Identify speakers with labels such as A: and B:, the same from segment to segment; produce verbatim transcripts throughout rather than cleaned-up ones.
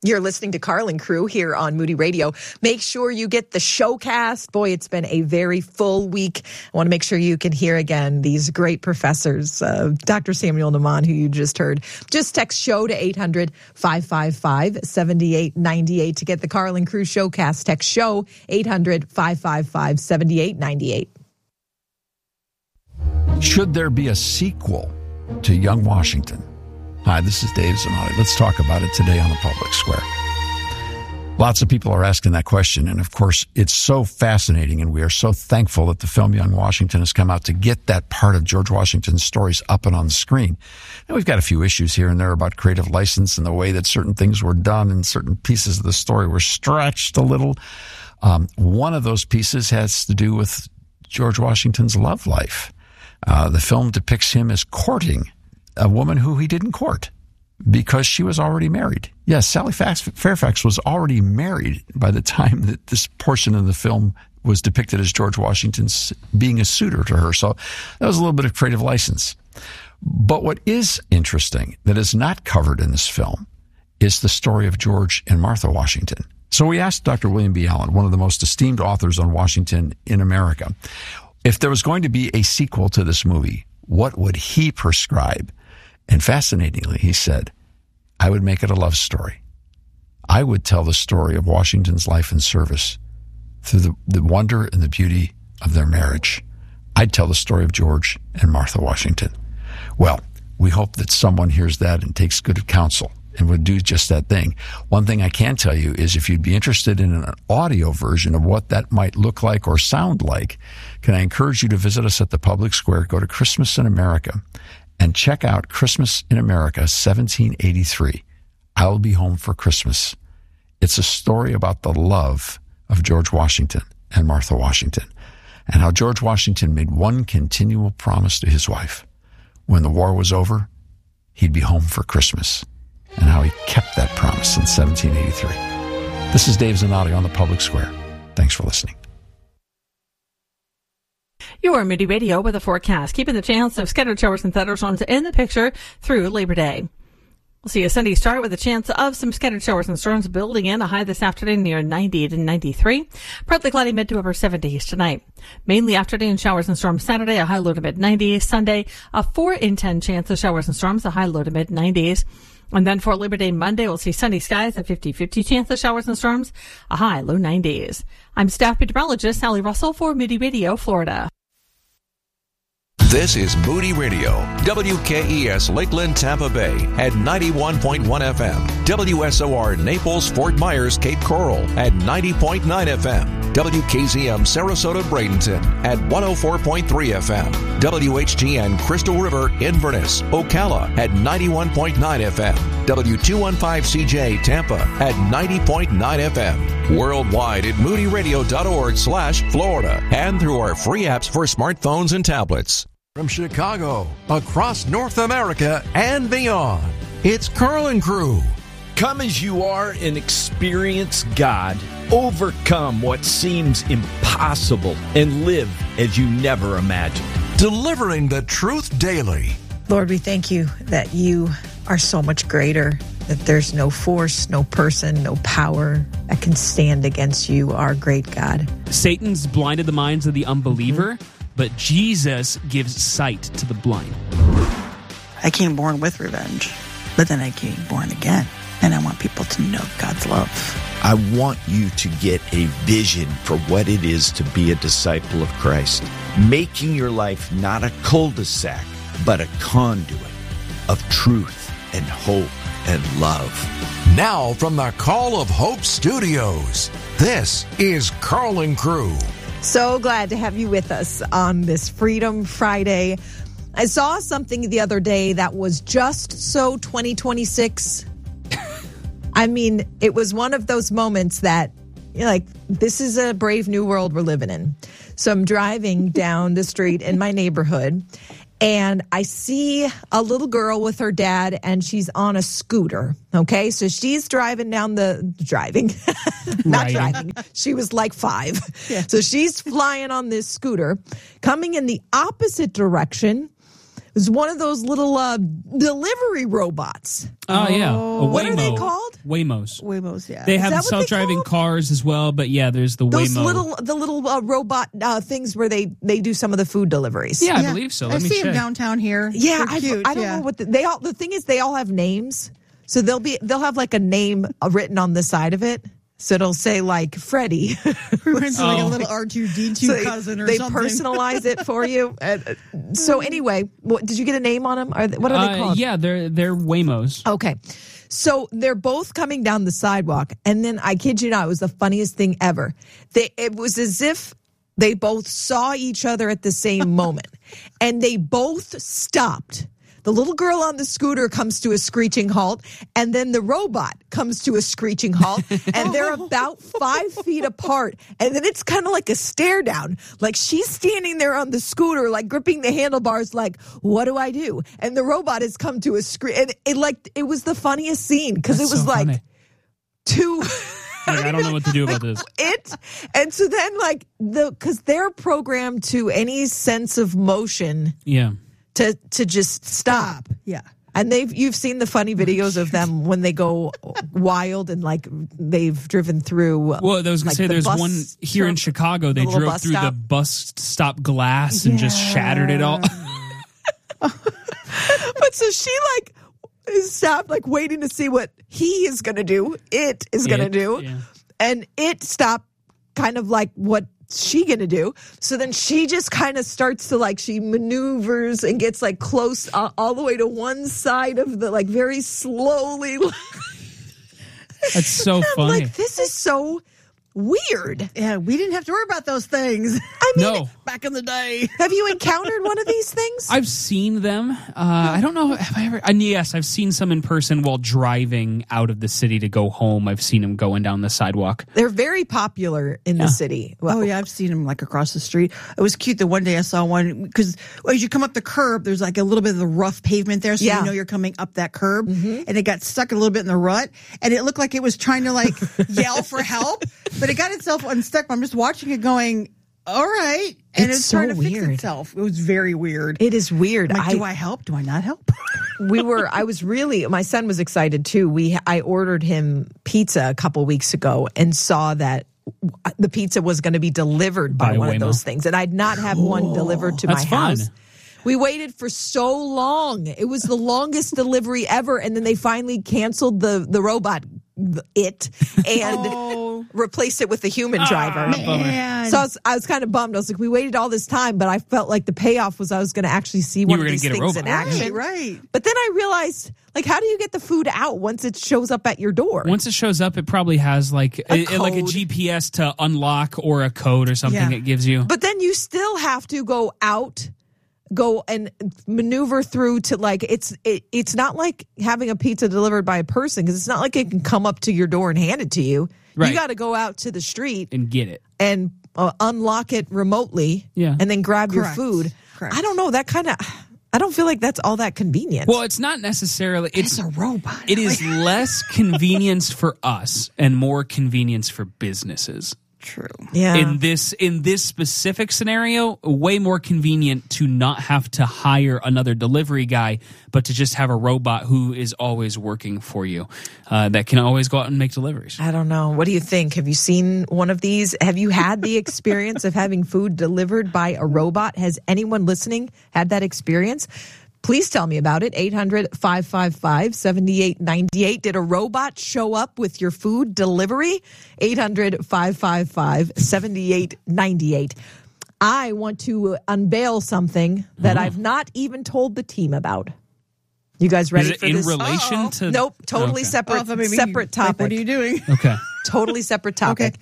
A: You're listening to Carlin Crew here on Moody Radio. Make sure you get the showcast. Boy, it's been a very full week. I want to make sure you can hear again these great professors, uh, Doctor Samuel Naman, who you just heard. Just text SHOW to eight hundred, five five five, seven eight nine eight to get the Carlin Crew showcast. Text SHOW, eight hundred, five five five, seven eight nine eight.
B: Should there be a sequel to Young Washington? Hi, this is Dave Zanotti. Let's talk about it today on the Public Square. Lots of people are asking that question, and of course, it's so fascinating, and we are so thankful that the film Young Washington has come out to get that part of George Washington's stories up and on the screen. And we've got a few issues here and there about creative license and the way that certain things were done and certain pieces of the story were stretched a little. Um, one of those pieces has to do with George Washington's love life. Uh, the film depicts him as courting a woman who he didn't court because she was already married. Yes, Sally Fairfax was already married by the time that this portion of the film was depicted as George Washington's being a suitor to her. So that was a little bit of creative license. But what is interesting that is not covered in this film is the story of George and Martha Washington. So we asked Doctor William B. Allen, one of the most esteemed authors on Washington in America, if there was going to be a sequel to this movie, what would he prescribe? And fascinatingly, he said, I would make it a love story. I would tell the story of Washington's life and service through the, the wonder and the beauty of their marriage. I'd tell the story of George and Martha Washington. Well, we hope that someone hears that and takes good counsel and would do just that thing. One thing I can tell you is if you'd be interested in an audio version of what that might look like or sound like, can I encourage you to visit us at the Public Square, go to Christmas in America, and check out Christmas in America, seventeen eighty-three. I'll Be Home for Christmas. It's a story about the love of George Washington and Martha Washington, and how George Washington made one continual promise to his wife. When the war was over, he'd be home for Christmas, and how he kept that promise in seventeen eighty-three. This is Dave Zanotti on the Public Square. Thanks for listening.
C: Your Moody Radio with a forecast, keeping the chance of scattered showers and thunderstorms in the picture through Labor Day. We'll see a Sunday start with a chance of some scattered showers and storms building in, a high this afternoon near ninety to ninety-three. Partly cloudy mid to upper seventies tonight. Mainly afternoon showers and storms Saturday, a high low to mid nineties. Sunday, a four in ten chance of showers and storms, a high low to mid nineties. And then for Labor Day Monday, we'll see sunny skies, a fifty fifty chance of showers and storms, a high low nineties. I'm staff meteorologist Sally Russell for Moody Radio, Florida.
D: This is Moody Radio, W K E S Lakeland, Tampa Bay at ninety-one point one F M, W S O R Naples, Fort Myers, Cape Coral at ninety point nine F M, W K Z M Sarasota, Bradenton at one oh four point three F M, W H G N Crystal River, Inverness, Ocala at ninety-one point nine F M, W two fifteen C J Tampa at ninety point nine F M, worldwide at moodyradio.org slash Florida, and through our free apps for smartphones and tablets.
E: From Chicago, across North America, and beyond, it's Carlin Crew.
F: Come as you are and experience God. Overcome what seems impossible and live as you never imagined.
E: Delivering the truth daily.
A: Lord, we thank you that you are so much greater, that there's no force, no person, no power that can stand against you, our great God.
G: Satan's blinded the minds of the unbeliever, mm-hmm. but Jesus gives sight to the blind.
H: I came born with revenge, but then I came born again, and I want people to know God's love.
F: I want you to get a vision for what it is to be a disciple of Christ, making your life not a cul-de-sac, but a conduit of truth and hope and love.
E: Now from the Call of Hope Studios, this is Carlin Crew.
A: So glad to have you with us on this Freedom Friday. I saw something the other day that was just so twenty twenty-six. I mean, it was one of those moments that, you're like, this is a brave new world we're living in. So I'm driving down the street in my neighborhood, and I see a little girl with her dad, and she's on a scooter. Okay, so she's driving down the driving, not right. driving. She was like five. Yeah. So she's flying on this scooter, coming in the opposite direction It was one of those little uh, delivery robots.
G: Oh, yeah. A
A: What are they
G: Waymo.
A: called?
G: Waymos.
H: Waymos, yeah.
G: They
A: Is
G: have
A: that what they
G: self-driving
A: call?
G: cars as well, but yeah, there's the
A: Those
G: Waymo.
A: little, the little uh, robot uh, things where they, they do some of the food deliveries.
G: Yeah, I
H: Yeah.
G: believe so.
H: I
G: Let me
H: see
G: check.
H: them downtown here.
A: Yeah,
H: They're
A: I,
H: cute.
A: I don't
H: yeah.
A: know what the, they all. The thing is, they all have names, so they'll be they'll have like a name uh, written on the side of it. So it'll say like Freddie.
H: Reminds me like a
G: Oh.
H: little R two D two
A: So they-
H: cousin or
A: they
H: something.
A: personalize it for you. And, uh, so anyway, what, did you get a name on them? Are they, what are they
G: Uh,
A: called?
G: yeah, they're they're Waymos.
A: Okay. So they're both coming down the sidewalk. And then I kid you not, it was the funniest thing ever. They, it was as if they both saw each other at the same moment and they both stopped. The little girl on the scooter comes to a screeching halt, and then the robot comes to a screeching halt, and they're about five feet apart. And then it's kind of like a stare down. Like she's standing there on the scooter, like gripping the handlebars, like, what do I do? And the robot has come to a screech. And it like it was the funniest scene because it
G: That's
A: was
G: so
A: like
G: funny.
A: two.
G: Like, I don't know what to do about this.
A: It and so then like the because they're programmed to any sense of motion
G: Yeah.
A: to to just stop.
H: Yeah.
A: And they've you've seen the funny videos of them when they go wild and like they've driven through.
G: Well, I was going
A: like,
G: to say
A: the
G: there's
A: bus
G: one here in
A: stop-
G: Chicago. They
A: the little
G: drove
A: bus
G: through
A: stop.
G: the bus stop glass and just shattered it all.
A: But so she like is stopped, like waiting to see what he is going to do. It is going to
G: It,
A: do,
G: yeah.
A: and it stopped, kind of like what she gonna do. So then she just kind of starts to like she maneuvers and gets like close uh, all the way to one side of the like very slowly.
G: That's so
A: I'm
G: funny.
A: like, this is so weird.
H: Yeah, we didn't have to worry about those things.
A: I mean,
G: No.
H: Back in the day.
A: have you encountered one of these things?
G: I've seen them. Uh, I don't know. Have I ever? And yes, I've seen some in person while driving out of the city to go home. I've seen them going down the sidewalk.
A: They're very popular in the city. Well,
H: Oh yeah, I've seen them like across the street. It was cute that one day I saw one because as you come up the curb, there's like a little bit of the rough pavement there, so
A: Yeah.
H: you know you're coming up that curb, and it got stuck a little bit in the rut, and it looked like it was trying to like yell for help, but it got itself unstuck. I'm just watching it, going, "All right," and
A: It's
H: it's, trying
A: so
H: to fix
A: weird.
H: itself. It was very weird.
A: it is weird.
H: I'm like,
A: I,
H: do I help? Do I not help?
A: we were I was really my son was excited too. We I ordered him pizza a couple weeks ago and saw that the pizza was going to be delivered by,
G: By
A: one
G: Waymo.
A: of those things, and I'd not have one delivered to
G: That's
A: my
G: fun.
A: house. We waited for so long. It was the longest delivery ever, and then they finally canceled the the robot the- it and
H: Oh.
A: replaced it with the human driver.
H: Man.
A: So I was, I was kind of bummed. I was like, we waited all this time, but I felt like the payoff was I was going to actually see one
G: were
A: of
G: gonna
A: these
G: get a
A: things in
G: robot.
A: action.
H: Right, right.
A: But then I realized, like, how do you get the food out once it shows up at your door?
G: Once it shows up, it probably has like a, like a
A: code.
G: G P S to unlock or a code or something
H: Yeah.
G: it gives you.
A: But then you still have to go out, go and maneuver through to like it's it, it's not like having a pizza delivered by a person because it's not like it can come up to your door and hand it to you.
G: Right.
A: You got to go out to the street
G: and get it.
A: and uh, unlock it remotely,
G: Yeah.
A: and then grab
H: Correct.
A: your food.
H: Correct.
A: I don't know that kind of. I don't feel like that's all that convenient.
G: Well, it's not necessarily. It's
H: It's a robot.
G: It is less convenience for us and more convenience for businesses.
H: True.
A: yeah.
G: In this in this specific scenario, way more convenient to not have to hire another delivery guy, but to just have a robot who is always working for you, uh, that can always go out and make deliveries.
A: I don't know. What do you think? Have you seen one of these? Have you had the experience of having food delivered by a robot? Has anyone listening had that experience? Please tell me about it. eight hundred, five five five, seven eight nine eight. Did a robot show up with your food delivery? eight hundred, five five five, seven eight nine eight. I want to unveil something that I've not even told the team about. You guys ready
G: Is it
A: for
G: in
A: this?
G: relation
H: Uh-oh.
G: to?
A: Nope, totally
G: Okay.
A: separate,
H: Oh, that made me-
A: separate
H: like,
A: topic.
H: what are you doing?
G: Okay.
A: Totally separate topic.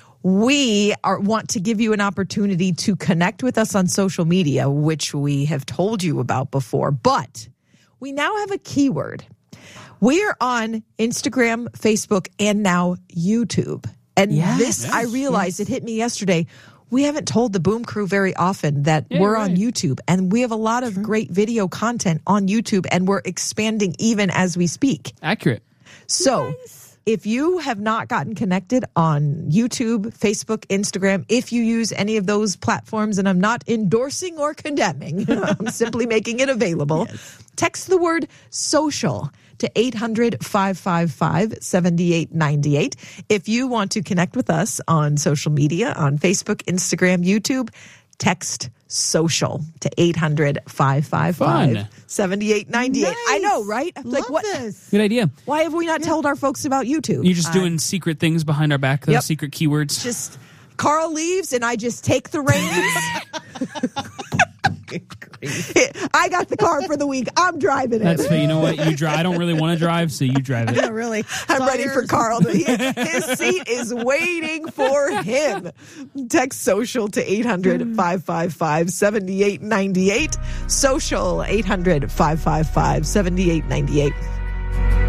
A: We are want to give you an opportunity to connect with us on social media, which we have told you about before, but we now have a keyword. We are on Instagram, Facebook, and now YouTube. And
H: Yes.
A: this, I realized it hit me yesterday. We haven't told the Boom Crew very often that
G: Yeah,
A: we're on
G: right.
A: YouTube, and we have a lot of great video content on YouTube, and we're expanding even as we speak.
G: Accurate.
A: So If you have not gotten connected on YouTube, Facebook, Instagram, if you use any of those platforms, and I'm not endorsing or condemning, I'm simply making it available, yes. Text the word social to eight hundred, five five five, seven eight nine eight. If you want to connect with us on social media, on Facebook, Instagram, YouTube, text social to eight hundred, five five five, seven eight nine eight. Nice. I know, right?
H: Love
A: like what?
H: This.
G: Good idea.
A: Why have we not yeah. told our folks about YouTube?
G: You're just doing uh, secret things behind our back, those yep. secret keywords.
A: Just Carl leaves and I just take the reins. I got the car for the week. I'm driving it.
G: That's you know what you drive. I don't really want to drive, so you drive it.
H: Yeah, really.
A: I'm so ready for Carl. To, his seat is waiting for him. Text social to eight hundred, five five five, seven eight nine eight. Social eight hundred, five five five, seven eight nine eight.